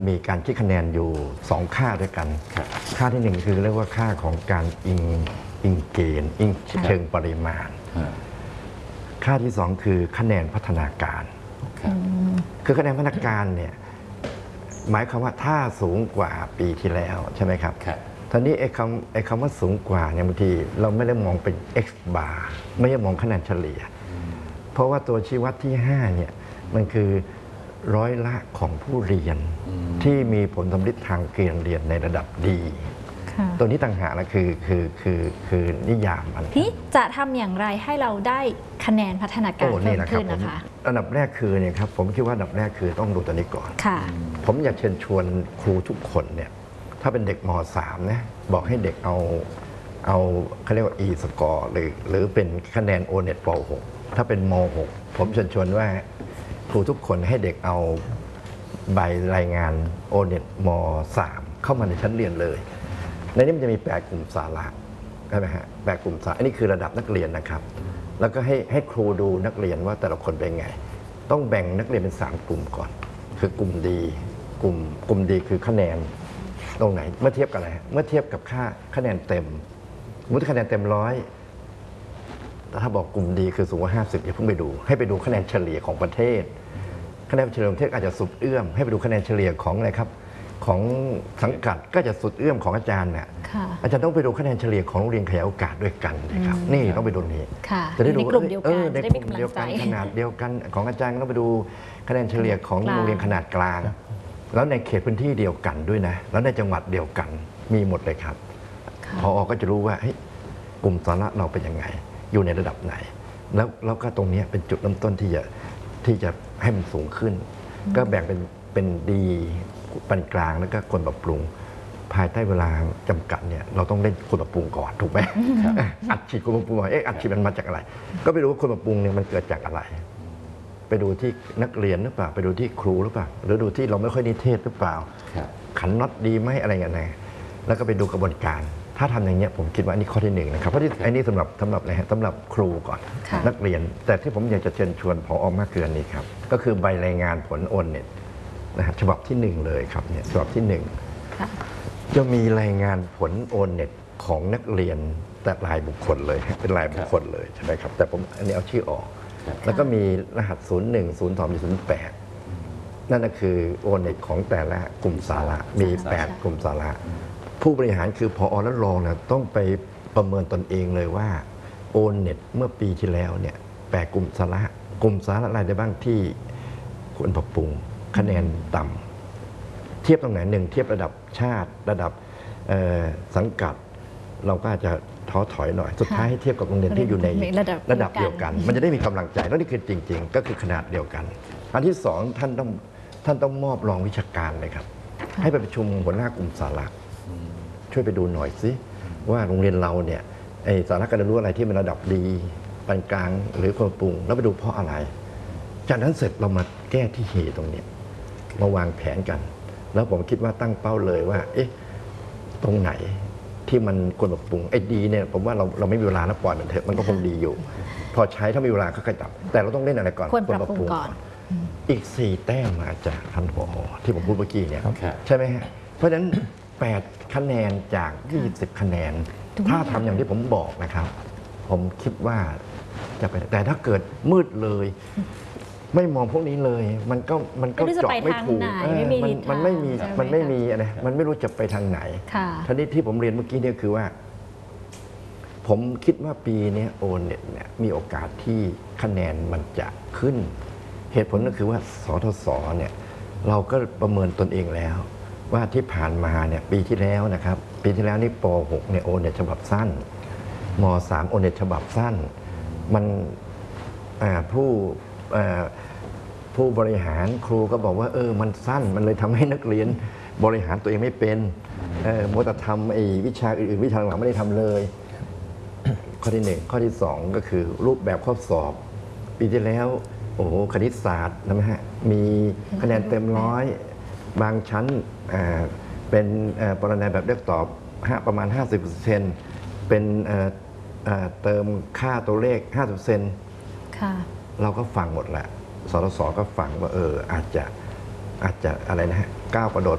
มีการคิดคะแนนอยู่2ค่าด้วยกันค่าที่1คือเรียกว่าค่าของการอิงเกณฑ์อิงเชิงปริมาณค่าที่2คือคะแนนพัฒนาการคือคะแนนพัฒนาการเนี่ยหมายความว่าถ้าสูงกว่าปีที่แล้วใช่ไหมครับทีนี้ไอ้คำว่าสูงกว่าเนี่ยบางทีเราไม่ได้มองเป็น x bar ไม่ได้มองคะแนนเฉลี่ยเพราะว่าตัวชี้วัดที่5เนี่ยมันคือร้อยละของผู้เรียนที่มีผลสำลิดทางเกณฑ์เรียนในระดับดีตัวนี้ต่างหากนะคือนิยามมันที่จะทำอย่างไรให้เราได้คะแนนพัฒนาการเพิ่มขึ้นนะคะอันดับแรกคือเนี่ยครับผมคิดว่าอันดับแรกคือต้องดูตัวนี้ก่อนผมอยากเชิญชวนครูทุกคนเนี่ยถ้าเป็นเด็กม.3 นะบอกให้เด็กเอาเขาเรียกว่า e score หรือเป็นคะแนน O-NET ป.6 ถ้าเป็นม.6 ผมเชิญชวนว่าครูทุกคนให้เด็กเอาใบรายงาน O-NET ม.3 เข้ามาในชั้นเรียนเลยในนี้มันจะมี8กลุ่มสาระใช่ไหมฮะ8กลุ่มสาระอันนี้คือระดับนักเรียนนะครับแล้วก็ให้ครูดูนักเรียนว่าแต่ละคนเป็นไงต้องแบ่งนักเรียนเป็น3กลุ่มก่อนคือกลุ่มดีกลุ่มดีคือคะแนนตรงไหนเมื่อเทียบกับอะไรเมื่อเทียบกับค่าคะแนนเต็มสมมติคะแนนเต็ม100ถ้าบอกกลุ่มดีคือสูงกว่า50อย่าเพิ่งไปดูให้ไปดูคะแนนเฉลี่ยของประเทศคะแนนเฉลี่ยของประเทศอาจจะสุดเอื้อมให้ไปดูคะแนนเฉลี่ยของอะไรครับของสังกัดก็จะสุดเอื้อมของอาจารย์เนี่ยอาจารย์ต้องไปดูคะแนนเฉลี่ยของโรงเรียนขยายโอกาสด้วยกันนะครับนี่ต้องไปดูนี้จะได้ดูกลุ่มเดียวกันในกลุ่มเดียวกันขนาดเดียวกันของอาจารย์ก็ต้องไปดูคะแนนเฉลี่ยของโรงเรียนขนาดกลางแล้วในเขตพื้นที่เดียวกันด้วยนะแล้วในจังหวัดเดียวกันมีหมดเลยครับพอก็จะรู้ว่ากลุ่มสาระเราเป็นยังไงอยู่ในระดับไหนแล้วก็ตรงนี้เป็นจุดเริ่มต้นที่จะให้มันสูงขึ้นก็แบ่งเป็นดีปานกลางแล้วก็คนปรับปรุงภายใต้เวลาจำกัดเนี่ยเราต้องเล่นคนปรับปรุงก่อนถูกไหมอัดฉีดคนปรับปรุงก่อนอัดฉีดมันมาจากอะไรก็ไปดูว่าคนปรับปรุงเนี่ยมันเกิดจากอะไรไปดูที่นักเรียนหรือเปล่าไปดูที่ครูหรือเปล่าหรือดูที่เราไม่ค่อยนิเทศหรือเปล่าขันน็อตดีไหมอะไรอย่างเงี้ยแล้วก็ไปดูกระบวนการถ้าทำอย่างเงี้ยผมคิดว่าอันนี้ข้อที่1นะครับเพราะที่อันนี้สำหรับอะไรฮะสำหรับครูก่อนนักเรียนแต่ที่ผมอยากจะเชิญชวนผอ.มากเกินนี้ครับก็คือใบรายงานผลO-NETนะฮะฉบับที่1เลยครับเนี่ยฉบับที่1จะมีรายงานผลO-NETของนักเรียนแต่รายบุคคลเลยเป็นรายบุคคลเลยใช่ไหมครับแต่ผมอันนี้เอาชื่อออกแล้วก็มีรหัส01 02 08นั่นก็คือO-NETของแต่ละกลุ่มสาระมี8กลุ่มสาระผู้บริหารคือผอ.และรองเนี่ยต้องไปประเมินตนเองเลยว่าO-NETเมื่อปีที่แล้วเนี่ย8กลุ่มสาระอะไรได้บ้างที่ควรปรับปรุงคะแนนต่ำเทียบตรงไหน1เทียบระดับชาติระดับสังกัดเราก็อาจจะท้อถอยหน่อยสุดท้ายให้เทียบกับโรงเรียนที่อยู่ในระดับเดียวกันมันจะได้มีกำลังใจแล้วนี่คือจริงๆก็คือขนาดเดียวกันอันที่2ท่านต้องมอบรองวิชาการเลยครับให้ไปประชุมหัวหน้ากลุ่มสาระช่วยไปดูหน่อยสิว่าโรงเรียนเราเนี่ยสาระการเรียนรู้อะไรที่มันระดับดีปานกลางหรือคนปรุงแล้วไปดูเพราะอะไรจากนั้นเสร็จเรามาแก้ที่เหตุตรงนี้มาวางแผนกันแล้วผมคิดว่าตั้งเป้าเลยว่าตรงไหนที่มันควรปรับปรุงดีเนี่ยผมว่าเราไม่มีเวลาแล้วปล่อยมันเถอะมันก็คงดีอยู่พอใช้ถ้ามีเวลาก็กระจับแต่เราต้องเล่นอะไรก่อนควรปรับปรุงก่อนอีก4แต้มมาจากท่านผอ.ที่ผมพูดเมื่อกี้เนี่ยใช่ไหมฮะเพราะฉะนั้น8คะแนนจาก20คะแนนถ้าทำอย่างที่ผมบอกนะครับผมคิดว่าจะไปแต่ถ้าเกิดมืดเลยไม่มองพวกนี้เลยมันก็เจาะไม่ถูกมันไม่มีอะไรมันไม่รู้จะไปทางไหนทีนี้ที่ผมเรียนเมื่อกี้เนี่ยคือว่าผมคิดว่าปีนี้O-NETเนี่ยมีโอกาสที่คะแนนมันจะขึ้นเหตุผลก็คือว่าสทศเนี่ยเราก็ประเมินตนเองแล้วว่าที่ผ่านมาเนี่ยปีที่แล้วนะครับปีที่แล้วนี่ป.6เนี่ยO-NETฉบับสั้นม.3O-NETฉบับสั้นมันผู้บริหารครูก็บอกว่ามันสั้นมันเลยทำให้นักเรียนบริหารตัวเองไม่เป็นมัวแต่ทำวิชาอื่นวิชาหลังไม่ได้ทำเลยข้อที่1ข้อที่2ก็คือรูปแบบข้อสอบปีที่แล้วโอ้โหคณิตศาสตร์นะฮะมีคะแนนเต็ม100บางชั้นเป็นปรนัยแบบเลือกตอบประมาณ 50% เป็นเติมค่าตัวเลข 50% เราก็ฟังหมดแหละสทศก็ฟังว่าอาจจะอะไรนะฮะก้าวกระโดด